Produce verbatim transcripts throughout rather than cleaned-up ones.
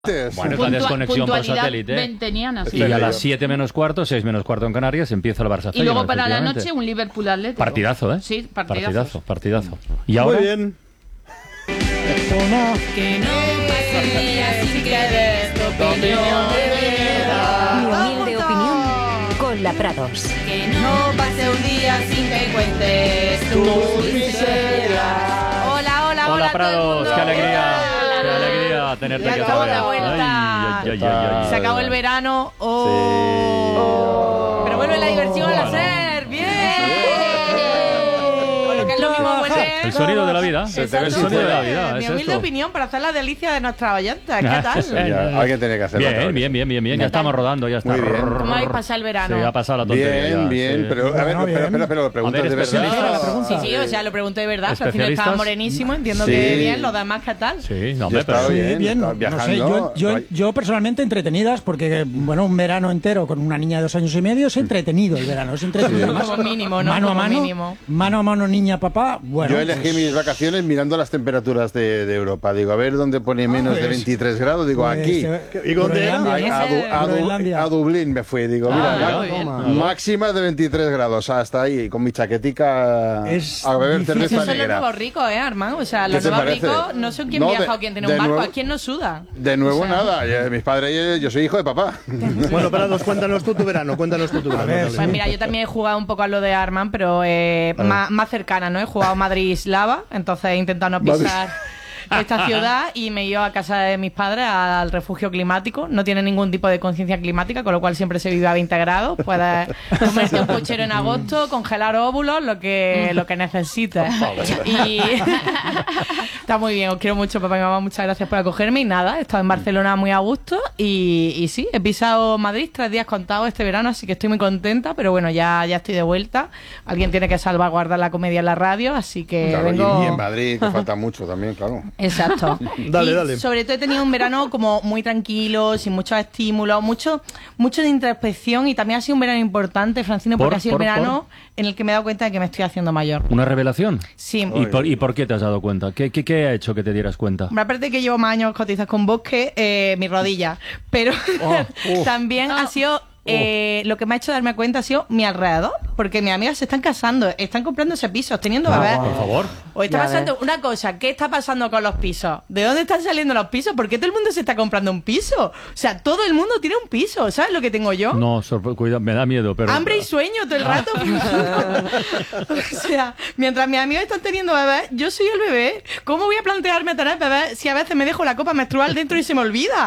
Bueno, es la desconexión por satélite. Venteniana, sí. Y a las siete menos cuarto, seis menos cuarto en Canarias, empieza el Barça. Y luego para la noche un Liverpool Atlético. Partidazo, ¿eh? Sí, partidazo. Partidazo, partidazo. Y ahora... Muy bien. Que no pase un día sin que des tu opinión de verdad. Mi humilde opinión con la Prados. Que no pase un día sin que cuentes tus miserias. Hola, hola, hola. Hola, Prados, qué alegría. Qué Hola. alegría tenerte Ya aquí acabó otra la vez. vuelta. Ay, ay, ay, ay, ay. Se acabó el verano. Oh. Pero vuelve la diversión a la ser. Bien. Con lo que es lo mismo vuelve. El sonido de la vida. Exacto. El sonido de la vida. Mi es humilde esto. opinión para hacer la delicia de nuestras oyentes. ¿Qué tal? Ya, alguien tenía que hacerlo. otra Bien, vez. bien, bien, bien, bien. Ya estamos rodando, ya está. Muy bien. ¿Cómo habéis pasado el verano? Se ha pasado la tontería. Bien, ya, bien, sí. pero a ver, Bueno, espera, bien. espera, espera, lo preguntas A ver, de verdad. especialistas. Sí, sí, o sea, lo pregunto de verdad. Al final ¿Especialistas? estaba morenísimo, entiendo Sí. que bien. Los demás, ¿qué tal? Sí, no, Yo hombre, estaba pero... bien. Sí, bien, estaba no, no sé, viajando, yo, yo, vaya. yo personalmente entretenidas, porque, bueno, un verano entero con una niña de dos años y medio es entretenido el verano, es entretenido. Además, Como mínimo, ¿no? mano a Como mano, mínimo. mano a mano, niña, papá, bueno. Yo elegí pues, mis vacaciones mirando las temperaturas de, de Europa. Digo, a ver dónde pone menos de pues, veintitrés grados. Digo, pues, aquí. eh, ¿Y dónde era? Groenlandia, Ay, ¿no? a, Du- a Du- Groenlandia. a Dublín me fui. Digo, mira, Ah, ma- muy bien. máxima de veintitrés grados. Hasta ahí, con mi chaquetica Es a beber difícil. cerveza Esos son los negra. nuevos ricos, ¿eh, Armando? O sea, ¿Qué los te nuevos parece? ricos no son quién No, viaja de- o quién tiene de un barco, nuevo- a quién no suda. De nuevo O sea, nada. Ya, mis padres, yo soy hijo de papá. Bueno, Prados, cuéntanos tú tu verano, cuéntanos tú tu verano. ver, Dale. Pues mira, yo también he jugado un poco a lo de Arman, pero eh, más, más cercana, ¿no? He jugado Madrid-Slava, entonces he intentado no Madrid. pisar esta ciudad y me he ido a casa de mis padres al refugio climático. No tiene ningún tipo de conciencia climática, con lo cual siempre se vive a veinte grados. Puedes comerte un puchero en agosto, congelar óvulos, lo que, lo que necesites. Y está muy bien, os quiero mucho, papá y mamá, muchas gracias por acogerme. Y nada, he estado en Barcelona muy a gusto y, y sí, he pisado Madrid tres días contados este verano, así que estoy muy contenta, pero bueno, ya, ya estoy de vuelta. Alguien tiene que salvaguardar la comedia en la radio, así que Claro, y- vengo... y, en Madrid, que falta mucho también, claro. Exacto. Dale, Y dale. sobre todo he tenido un verano como muy tranquilo, sin muchos estímulos, mucho, mucho de introspección, y también ha sido un verano importante, Francino, porque Por, ha sido por, un verano en el que me he dado cuenta de que me estoy haciendo mayor. ¿Una revelación? Sí. ¿Y por, ¿Y por qué te has dado cuenta? ¿Qué, qué, qué ha hecho que te dieras cuenta? Hombre, aparte de que llevo más años cotizas con bosque, eh, mi rodilla. Pero también ha sido... eh, lo que me ha hecho darme cuenta ha sido mi alrededor, porque mis amigas se están casando, están comprándose pisos, teniendo bebés. Por favor. O está Ya pasando una cosa, ¿qué está pasando con los pisos? ¿De dónde están saliendo los pisos? ¿Por qué todo el mundo se está comprando un piso? O sea, todo el mundo tiene un piso, ¿sabes lo que tengo yo? No, sorpre- cuidado, me da miedo, pero... Hambre y sueño todo el rato. O sea, mientras mis amigos están teniendo bebés, yo soy el bebé. ¿Cómo voy a plantearme tener bebés si a veces me dejo la copa menstrual dentro y se me olvida?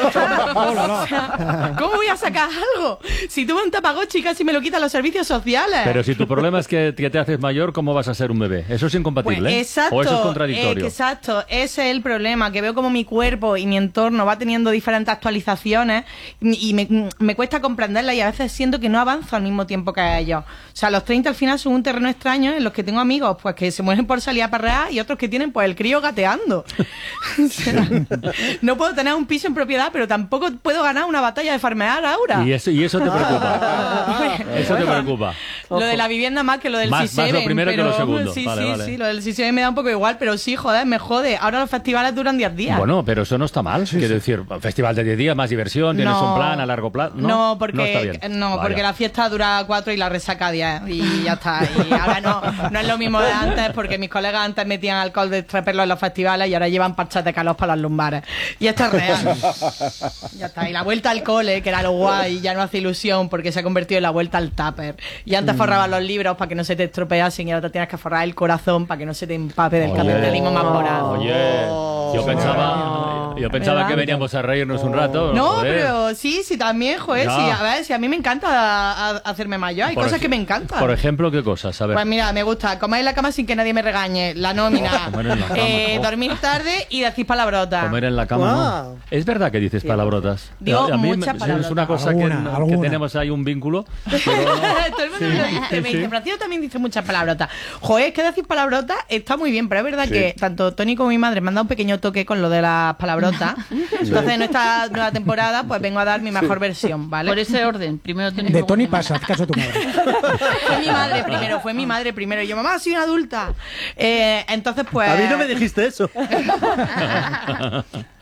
O sea, ¿cómo voy a sacar algo? Si tuve un tapagotchi y casi me lo quitan los servicios sociales. Pero si tu problema es que, que te haces mayor, ¿cómo vas a ser un bebé? Eso es incompatible, Pues, ¿eh? exacto, O eso es contradictorio. eh, exacto, ese es el problema, que veo como mi cuerpo y mi entorno va teniendo diferentes actualizaciones y y me, me cuesta comprenderlas, y a veces siento que no avanzo al mismo tiempo que ellos. O sea, los treinta al final son un terreno extraño en los que tengo amigos pues que se mueren por salir a parrear y otros que tienen pues el crío gateando. O sea, no puedo tener un piso en propiedad, pero tampoco puedo ganar una batalla de farmear ahora. Y eso, y eso te preocupa. Eso te preocupa. Lo de la vivienda más que lo del Más- C seis. más lo primero que lo segundo. Sí, Vale, sí, vale. sí, lo del C seis me da un poco igual, pero sí, joder, me jode. Ahora los festivales duran diez días. Bueno, pero eso no está mal. Quiero decir, festival de diez días, más diversión, tienes No. un plan a largo plazo. No, No, porque, no está bien. no, Vaya. porque la fiesta dura cuatro y la resaca diez y ya está. Y ahora no, no es lo mismo de antes, porque mis colegas antes metían alcohol de tres perlos en los festivales y ahora llevan parches de calor para las lumbares. Y esto es real. Ya está. Y la vuelta al cole, que era lo guay, ya no hace ilusión porque se ha convertido en la vuelta al tupper. Y antes forrabas los libros para que no se te estropeasen y ahora te tienes que forrar el corazón para que no se te empape del Oye. capitalismo más voraz. Oye, yo pensaba, yo pensaba ¿Verdad? que veníamos a reírnos un rato. No, joder. pero sí, sí, también, joder, Ya. sí, a ver, si a mí me encanta a- a- hacerme mayor, hay Por cosas ej- que me encantan. Por ejemplo, ¿qué cosas? A ver. Pues mira, me gusta comer en la cama sin que nadie me regañe, la nómina, Comer en la cama, eh, oh. dormir tarde y decir palabrotas. Comer en la cama, Wow. ¿no? Es verdad que dices palabrotas. Digo a mí muchas me- palabrotas. es una cosa que, Alguna, no- que alguna. tenemos ahí un vínculo. Todo el mundo me lo dice, me sí. dice, Francisco también dice muchas palabrotas. Joder, es que decir palabrotas está muy bien, pero es verdad que tanto Tony como mi madre me han dado un pequeño toque con lo de las palabrotas. Entonces en esta nueva temporada pues vengo a dar mi mejor versión, ¿vale? Por ese orden, primero Tony. De luego Tony mi madre. pasa, haz caso a tu madre. Fue mi madre primero, fue mi madre primero. Y yo, mamá, soy una adulta. Eh, entonces, pues... A mí no me dijiste eso.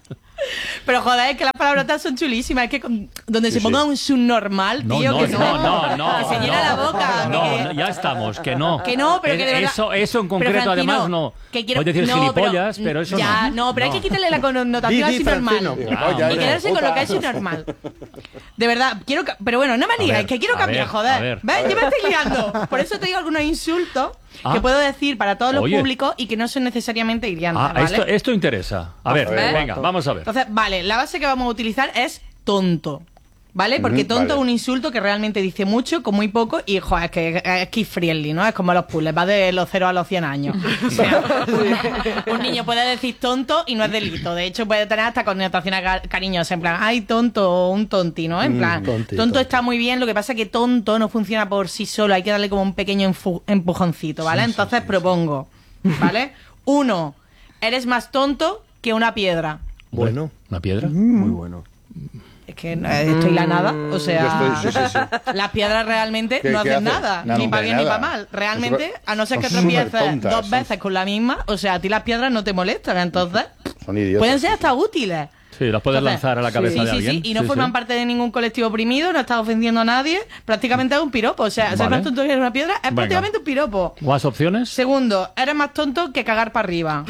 Pero joder, es que las palabrotas son chulísimas. Es que con- donde Sí, se ponga sí. un subnormal, No, tío, no, que no. no, no, no, que se llena no. la boca. No, que- no, ya estamos, que no. Que no, pero que de verdad. Eso, eso en Pero, concreto, Francino, además, no. que quiero- Puedes decir no, gilipollas, pero, eso ya, no. no, pero hay que quitarle la connotación Di, a di, subnormal. Francino. Ah, Y hombre. quedarse con lo que es Puta. subnormal. De verdad, quiero. ca- Pero bueno, no me ligáis, ver, que quiero a cambiar, ver, a joder. ver. ¿Ves? Yo me estoy liando. Por eso te digo algunos insultos Ah. que puedo decir para todos los Oye. públicos y que no son necesariamente hiriantes, Ah, ¿vale? esto, esto interesa. A ver, ver. venga, vamos a ver. Entonces, vale, la base que vamos a utilizar es tonto. ¿Vale? Porque Ujú, tonto vale. es un insulto que realmente dice mucho con muy poco y, joder, es que es kid friendly, ¿no? Es como los puzzles, va de los cero a los cien años. O sea, un, un niño puede decir tonto y no es delito. De hecho, puede tener hasta connotaciones ca- cariñosas. En plan, ay, tonto o un tonti, ¿no? En plan, tonti, tonto tonti. está muy bien. Lo que pasa es que tonto no funciona por sí solo. Hay que darle como un pequeño enfu- empujoncito, ¿vale? Entonces propongo, ¿vale? Uno, eres más tonto que una piedra. Bueno, ¿Una piedra? muy bueno. Es que eh, estoy la nada, o sea, Yo estoy- sí, sí, las piedras realmente ¿Qué- no qué hacen hacen? nada, No, ni no, para de bien ni nada. para mal. Realmente, Son a no ser que súper tropieces tontas, dos son- veces con la misma, o sea, a ti las piedras no te molestan, entonces Son idiotas. pueden ser hasta útiles. Sí, las puedes Entonces, lanzar a la cabeza sí, de sí, alguien. Sí, y no Sí, forman sí. parte de ningún colectivo oprimido, no estás ofendiendo a nadie, prácticamente es un piropo, o sea, ser Vale. más tonto que una piedra es Venga. prácticamente un piropo. ¿Más opciones? Segundo, eres más tonto que cagar para arriba.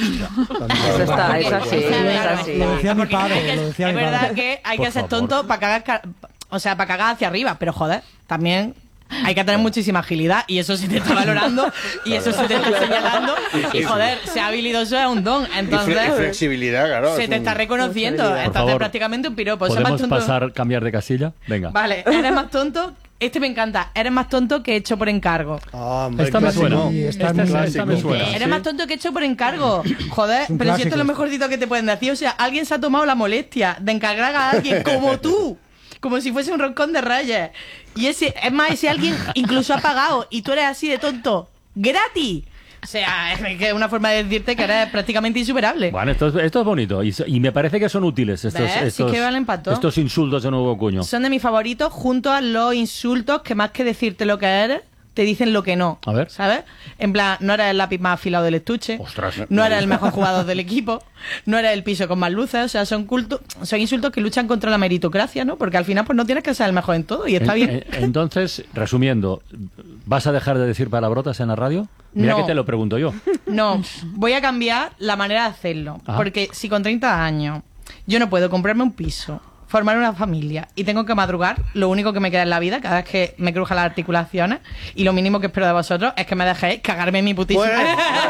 Eso está, es así, Esa es verdad. así. Lo decía mi Porque padre, hay que- lo decía es mi verdad padre. que hay Por que ser favor. tonto para cagar, ca- o sea, para cagar hacia arriba, pero joder, también hay que tener muchísima agilidad y eso se te está valorando y eso se te está señalando y joder, ser habilidoso es un don, Y, fle- y entonces flexibilidad, claro. se es te un- está reconociendo, Por entonces favor, prácticamente un piropo. Ser más ¿Podemos tonto- pasar, cambiar de casilla? Venga. Vale, eres más tonto, este me encanta, eres más tonto que hecho por encargo. Ah, hombre, Esta me clásico. suena. Sí, está Esta, muy esta clásico. me suena. Eres sí. más tonto que hecho por encargo. Joder, un pero si esto clásico es lo esto. mejorcito que te pueden decir. O sea, alguien se ha tomado la molestia de encargar a alguien como tú. Como si fuese un roscón de reyes. Y ese, es más, ese alguien incluso ha pagado y tú eres así de tonto. ¡Gratis! O sea, es que es una forma de decirte que eres prácticamente insuperable. Bueno, esto, es- esto es bonito y, so- y me parece que son útiles estos, ¿Ves? Sí estos, que valen pa' todo. estos insultos de nuevo cuño. Son de mis favoritos junto a los insultos que más que decirte lo que eres, te dicen lo que no. A ver. ¿Sabes? En plan, no eres el lápiz más afilado del estuche. Ostras. No eres el mejor jugador del equipo. No eres el piso con más luces. O sea, son culto, son insultos que luchan contra la meritocracia, ¿no? Porque al final pues no tienes que ser el mejor en todo y está En- bien. en- entonces, resumiendo, ¿vas a dejar de decir palabrotas en la radio? Mira No. que te lo pregunto yo. No, voy a cambiar la manera de hacerlo. Ajá. Porque si con treinta años yo no puedo comprarme un piso, formar una familia y tengo que madrugar, lo único que me queda en la vida, cada vez que me crujan las articulaciones, y lo mínimo que espero de vosotros es que me dejéis cagarme en mi putísima. Pues-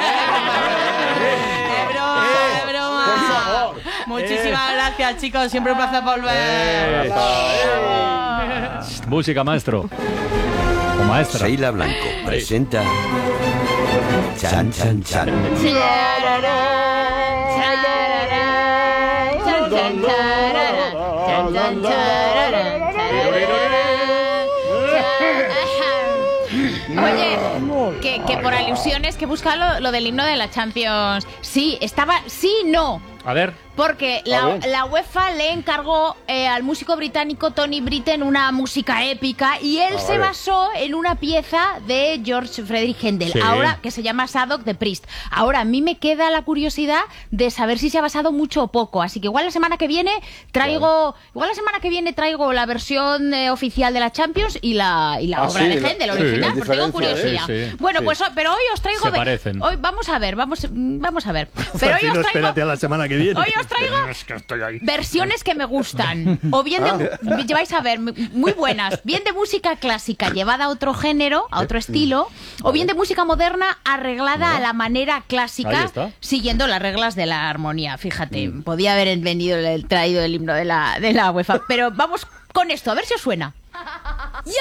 ¡Es broma, es broma! Muchísimas gracias, chicos. Siempre un placer volver. Música, maestro. O maestra. Sheila Blanco presenta Chan Chan Chan. Oye, que, que por alusiones que busca lo, lo del himno de la Champions. Sí, estaba. Sí, no. A ver. Porque A la, ver. la UEFA le encargó eh, al músico británico Tony Britten una música épica y él Ah, se vale. basó en una pieza de George Friedrich Händel, Sí. ahora que se llama Sadok de Priest. Ahora, a mí me queda la curiosidad de saber si se ha basado mucho o poco, así que igual la semana que viene traigo igual la semana que viene traigo la versión eh, oficial de la Champions y la, y la Ah, obra sí, de la- Händel sí, original, las pues tengo diferencias, curiosidad. sí, sí, bueno, sí. pues pero hoy os traigo Se ve- parecen. hoy vamos a ver, vamos vamos a ver. Pero hoy Francino, os traigo espérate a la semana que viene. Hoy os traigo versiones que me gustan. O bien de, vais a ver, muy buenas. Bien de música clásica llevada a otro género, a otro estilo. O bien de música moderna arreglada a la manera Ahí clásica, está. siguiendo las reglas de la armonía. Fíjate, podía haber venido el, traído el himno de la, de la UEFA. Pero vamos con esto, a ver si os suena.